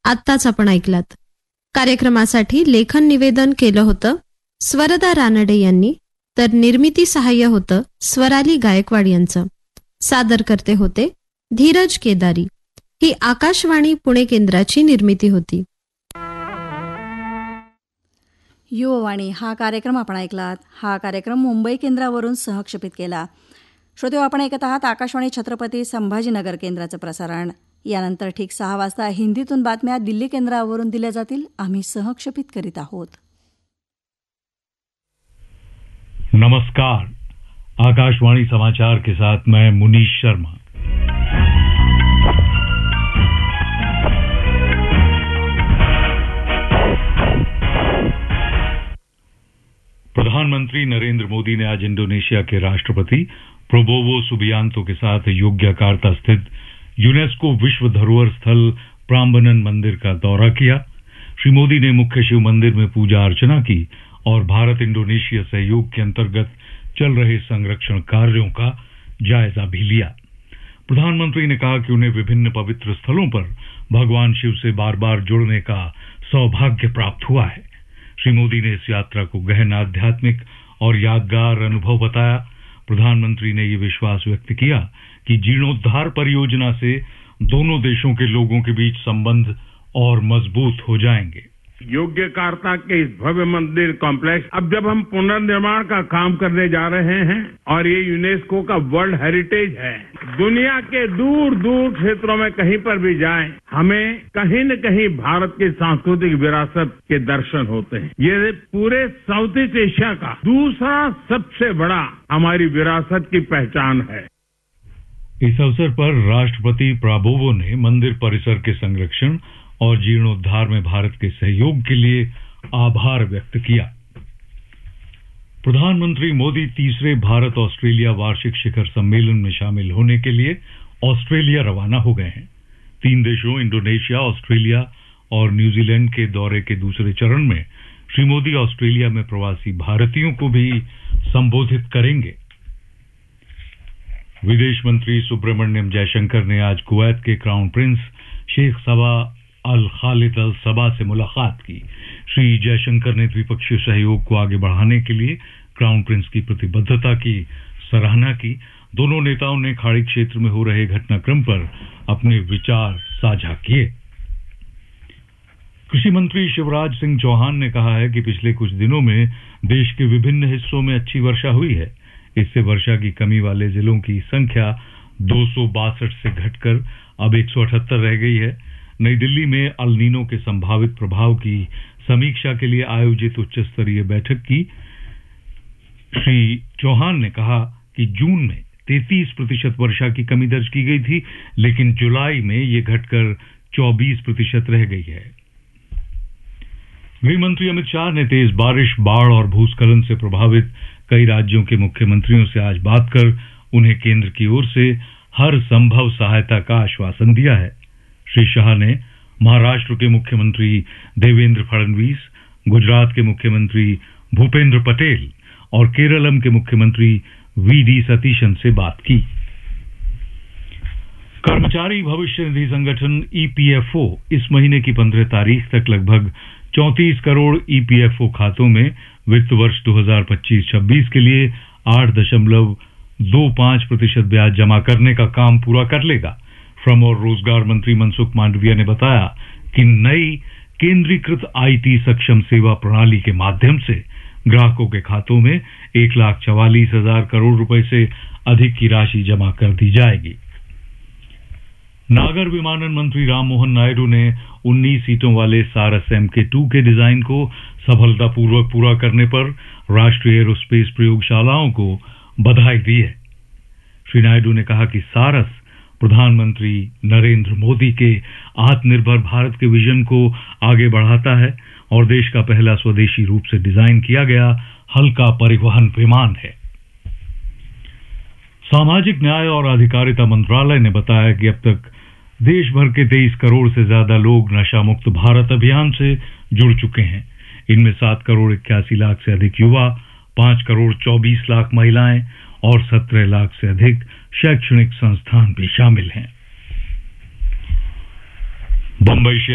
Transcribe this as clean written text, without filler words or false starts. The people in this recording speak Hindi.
आत्ताच आपण ऐकलात. कार्यक्रमासाठी लेखन निवेदन केलं होतं स्वरदा रानडे यांनी, तर निर्मिती सहाय्य होतं स्वराली गायकवाड यांचं. सादर करते होते धीरज केदारी. ही आकाशवाणी पुणे केंद्राची निर्मिती होती. युववाणी हा कार्यक्रम आपण ऐकलात. हा कार्यक्रम मुंबई केंद्रावरून सहक्षेपित केला. श्रोतेहो, आपण ऐकत आहात आकाशवाणी छत्रपती संभाजीनगर केंद्राचं प्रसारण. यानंतर ठीक 6 वाजता हिंदीतून बातम्या दिल्ली केंद्रावरून दिल्या जातील. आम्ही सहक्षेपित करीत आहोत. नमस्कार, आकाशवाणी समाचार के साथ मैं मुनीश शर्मा. प्रधानमंत्री नरेंद्र मोदी ने आज इंडोनेशिया के राष्ट्रपति प्रोबोवो सुबियांतो के साथ योग्यकार्ता स्थित यूनेस्को विश्व धरोहर स्थल प्राम्बनन मंदिर का दौरा किया. श्री मोदी ने मुख्य शिव मंदिर में पूजा अर्चना की और भारत इंडोनेशिया सहयोग के अंतर्गत चल रहे संरक्षण कार्यों का जायजा भी लिया. प्रधानमंत्री ने कहा कि उन्हें विभिन्न पवित्र स्थलों पर भगवान शिव से बार बार जुड़ने का सौभाग्य प्राप्त हुआ है. श्री मोदी ने इस यात्रा को गहन आध्यात्मिक और यादगार अनुभव बताया. प्रधानमंत्री ने ये विश्वास व्यक्त किया कि जीर्णोद्धार परियोजना से दोनों देशों के लोगों के बीच संबंध और मजबूत हो जाएंगे. योग्यकार्ता के इस भव्य मंदिर कॉम्प्लेक्स अब जब हम पुनर्निर्माण का काम करने जा रहे हैं और ये यूनेस्को का वर्ल्ड हेरिटेज है, दुनिया के दूर दूर क्षेत्रों में कहीं पर भी जाएं, हमें कहीं न कहीं भारत की सांस्कृतिक विरासत के दर्शन होते हैं. ये पूरे साउथ ईस्ट एशिया का दूसरा सबसे बड़ा हमारी विरासत की पहचान है. इस अवसर पर राष्ट्रपति प्राबोवो ने मंदिर परिसर के संरक्षण और जीर्णोद्धार में भारत के सहयोग के लिए आभार व्यक्त किया. प्रधानमंत्री मोदी तीसरे भारत ऑस्ट्रेलिया वार्षिक शिखर सम्मेलन में शामिल होने के लिए ऑस्ट्रेलिया रवाना हो गए हैं. 3 देशों इंडोनेशिया, ऑस्ट्रेलिया और न्यूजीलैंड के दौरे के दूसरे चरण में श्री मोदी ऑस्ट्रेलिया में प्रवासी भारतीयों को भी संबोधित करेंगे. विदेश मंत्री सुब्रमण्यम जयशंकर ने आज कुवैत के क्राउन प्रिंस शेख सबा अल खालिद अल सबा से मुलाकात की. श्री जयशंकर ने द्विपक्षीय सहयोग को आगे बढ़ाने के लिए क्राउन प्रिंस की प्रतिबद्धता की सराहना की. दोनों नेताओं ने खाड़ी क्षेत्र में हो रहे घटनाक्रम पर अपने विचार साझा किए. कृषि मंत्री शिवराज सिंह चौहान ने कहा है कि पिछले कुछ दिनों में देश के विभिन्न हिस्सों में अच्छी वर्षा हुई है. इससे वर्षा की कमी वाले जिलों की संख्या 262 से घटकर अब 178 रह गई है. नई दिल्ली में अल नीनो के संभावित प्रभाव की समीक्षा के लिए आयोजित उच्च स्तरीय बैठक की श्री चौहान ने कहा कि जून में 33% वर्षा की कमी दर्ज की गई थी, लेकिन जुलाई में ये घटकर 24% रह गई है. गृह मंत्री अमित शाह ने तेज बारिश, बाढ़ और भूस्खलन से प्रभावित कई राज्यों के मुख्यमंत्रियों से आज बात कर उन्हें केंद्र की ओर से हर संभव सहायता का आश्वासन दिया है. श्री शाह ने महाराष्ट्र के मुख्यमंत्री देवेंद्र फडणवीस, गुजरात के मुख्यमंत्री भूपेंद्र पटेल और केरलम के मुख्यमंत्री वी.डी. सतीशन से बात की. कर्मचारी भविष्य निधि संगठन ईपीएफओ इस महीने की 15 तारीख तक लगभग 34 करोड़ ईपीएफओ खातों में वित्त वर्ष 2025-26 के लिए 8.25% ब्याज जमा करने का काम पूरा कर लेगा. श्रम और रोजगार मंत्री मनसुख मांडविया ने बताया कि नई केंद्रीकृत आईटी सक्षम सेवा प्रणाली के माध्यम से ग्राहकों के खातों में 1,44,000 करोड़ रुपए से अधिक की राशि जमा कर दी जाएगी. नागर विमानन मंत्री राममोहन नायडू ने 19 सीटों वाले सारस MK2 के डिजाइन को सफलतापूर्वक पूरा करने पर राष्ट्रीय एरोस्पेस प्रयोगशालाओं को बधाई दी है. श्री नायडू ने कहा कि सारस प्रधानमंत्री नरेंद्र मोदी के आत्मनिर्भर भारत के विजन को आगे बढ़ाता है और देश का पहला स्वदेशी रूप से डिजाइन किया गया हल्का परिवहन विमान है. सामाजिक न्याय और अधिकारिता मंत्रालय ने बताया कि अब तक देश भर के 23 करोड़ से ज्यादा लोग नशा मुक्त भारत अभियान से जुड़ चुके हैं. इनमें 7 करोड़ 81 लाख से अधिक युवा, 5 करोड़ 24 लाख महिलाएं और 17 लाख से अधिक शैक्षणिक संस्थान भी शामिल हैं. बंबई